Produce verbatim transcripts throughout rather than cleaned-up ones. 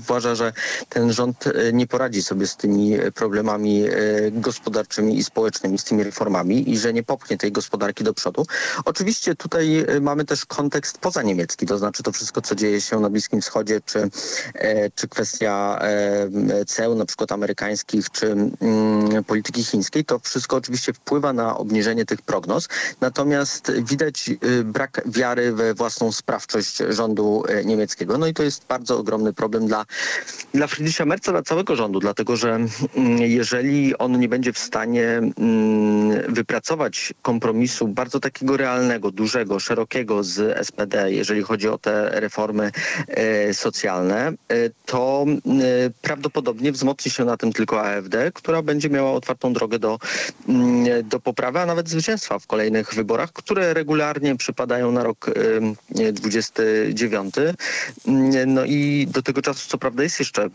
uważa, że ten rząd nie poradzi sobie z tymi problemami gospodarczymi i społecznymi, z tymi reformami i że nie popchnie tej gospodarki do przodu. Oczywiście tutaj mamy też kontekst pozaniemiecki, to znaczy to wszystko, co dzieje się na Bliskim Wschodzie, czy, czy kwestia ceł, na przykład amerykańskich, czy mm, polityki chińskiej, to wszystko oczywiście wpływa na obniżenie tych prognoz. Natomiast widać brak wiary we własną sprawczość rządu niemieckiego. No i to jest bardzo ogromny problem dla, dla Friedricha Merza, dla całego rządu, dlatego że jeżeli on nie będzie w stanie wypracować kompromisu bardzo takiego realnego, dużego, szerokiego z S P D, jeżeli chodzi o te reformy socjalne, to prawdopodobnie wzmocni się na tym tylko A F D, która będzie miała otwartą drogę do, do poprawy, a nawet zwycięstwa w kolejnych wyborach, które regularnie przypadają na rok dwudziesty dziewiąty. No i do tego czasu, co prawda, jest jeszcze,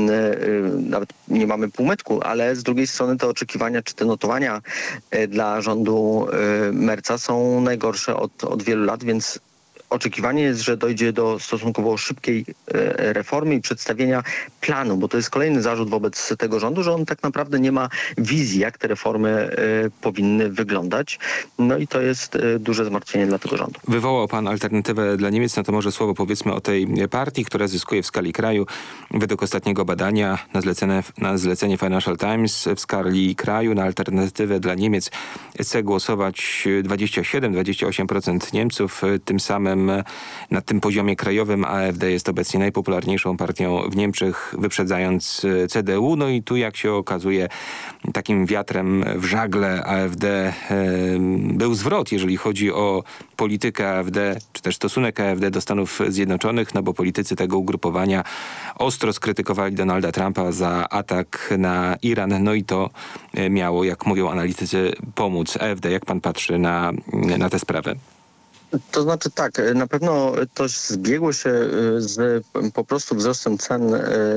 nawet nie mamy półmetku, ale z drugiej strony te oczekiwania, czy te notowania dla rządu Merza są najgorsze od, od wielu lat, więc oczekiwanie jest, że dojdzie do stosunkowo szybkiej reformy i przedstawienia planu, bo to jest kolejny zarzut wobec tego rządu, że on tak naprawdę nie ma wizji, jak te reformy powinny wyglądać. No i to jest duże zmartwienie dla tego rządu. Wywołał pan Alternatywę dla Niemiec, no to może słowo powiedzmy o tej partii, która zyskuje w skali kraju. Według ostatniego badania na zlecenie, na zlecenie Financial Times w skali kraju na Alternatywę dla Niemiec chce głosować dwadzieścia siedem do dwudziestu ośmiu procent Niemców. Tym samym na tym poziomie krajowym A F D jest obecnie najpopularniejszą partią w Niemczech, wyprzedzając C D U. No i tu, jak się okazuje, takim wiatrem w żagle A F D e, był zwrot, jeżeli chodzi o politykę A F D, czy też stosunek A F D do Stanów Zjednoczonych, no bo politycy tego ugrupowania ostro skrytykowali Donalda Trumpa za atak na Iran. No i to miało, jak mówią analitycy, pomóc A F D. Jak pan patrzy na, na tę sprawę? To znaczy tak, na pewno to zbiegło się z po prostu wzrostem cen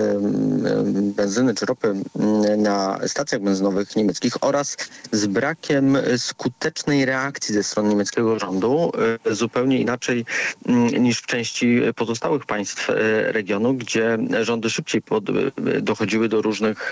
benzyny czy ropy na stacjach benzynowych niemieckich oraz z brakiem skutecznej reakcji ze strony niemieckiego rządu, zupełnie inaczej niż w części pozostałych państw regionu, gdzie rządy szybciej pod, dochodziły do różnych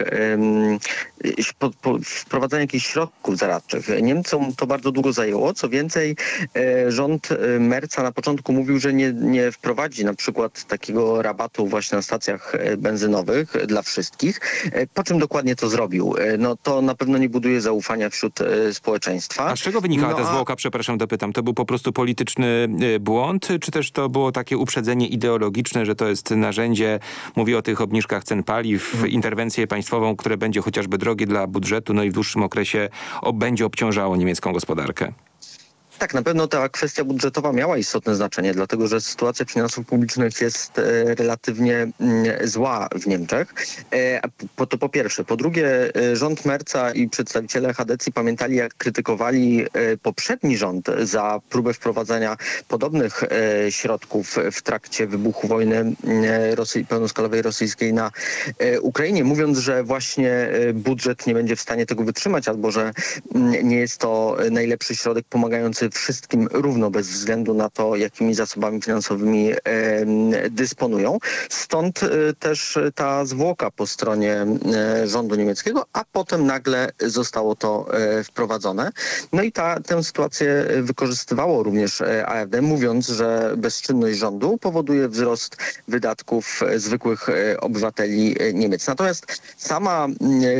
pod, pod, wprowadzania jakichś środków zaradczych. Niemcom to bardzo długo zajęło, co więcej rząd Merza na początku mówił, że nie, nie wprowadzi na przykład takiego rabatu właśnie na stacjach benzynowych dla wszystkich. Po czym dokładnie to zrobił? No to na pewno nie buduje zaufania wśród społeczeństwa. A z czego wynikała no, ta zwłoka? Przepraszam, dopytam. To był po prostu polityczny błąd, czy też to było takie uprzedzenie ideologiczne, że to jest narzędzie, mówię o tych obniżkach cen paliw, hmm. interwencję państwową, które będzie chociażby drogie dla budżetu, no i w dłuższym okresie o, będzie obciążało niemiecką gospodarkę? Tak, na pewno ta kwestia budżetowa miała istotne znaczenie, dlatego że sytuacja finansów publicznych jest e, relatywnie m, zła w Niemczech. E, po, to po pierwsze. Po drugie, e, rząd Merza i przedstawiciele Chadecji pamiętali, jak krytykowali e, poprzedni rząd za próbę wprowadzania podobnych e, środków w trakcie wybuchu wojny e, Rosji, pełnoskalowej rosyjskiej na e, Ukrainie, mówiąc, że właśnie e, budżet nie będzie w stanie tego wytrzymać, albo że m, nie jest to najlepszy środek pomagający wszystkim równo, bez względu na to, jakimi zasobami finansowymi e, dysponują. Stąd e, też ta zwłoka po stronie e, rządu niemieckiego, a potem nagle zostało to e, wprowadzone. No i ta, tę sytuację wykorzystywało również A F D, mówiąc, że bezczynność rządu powoduje wzrost wydatków e, zwykłych e, obywateli e, Niemiec. Natomiast sama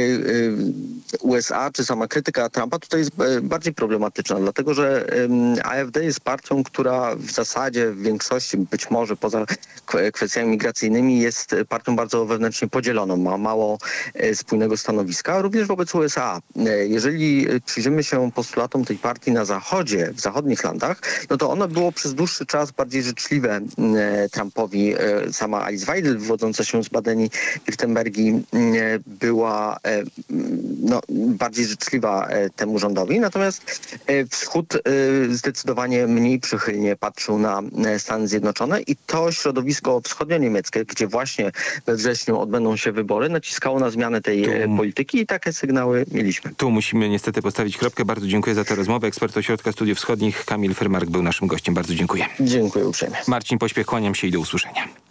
e, U S A, czy sama krytyka Trumpa tutaj jest e, bardziej problematyczna, dlatego że A F D jest partią, która w zasadzie w większości, być może poza kwestiami migracyjnymi, jest partią bardzo wewnętrznie podzieloną. Ma mało spójnego stanowiska, również wobec U S A. Jeżeli przyjrzymy się postulatom tej partii na zachodzie, w zachodnich landach, no to ono było przez dłuższy czas bardziej życzliwe Trumpowi. Sama Alice Weidel, wywodząca się z Badeni-Wirtembergi, była no, bardziej życzliwa temu rządowi. Natomiast Wschód zdecydowanie mniej przychylnie patrzył na Stany Zjednoczone i to środowisko wschodnio-niemieckie, gdzie właśnie we wrześniu odbędą się wybory, naciskało na zmianę tej tu, polityki i takie sygnały mieliśmy. Tu musimy niestety postawić kropkę. Bardzo dziękuję za tę rozmowę. Ekspert Ośrodka Studiów Wschodnich Kamil Frymark był naszym gościem. Bardzo dziękuję. Dziękuję uprzejmie. Marcin Pośpiech, kłaniam się i do usłyszenia.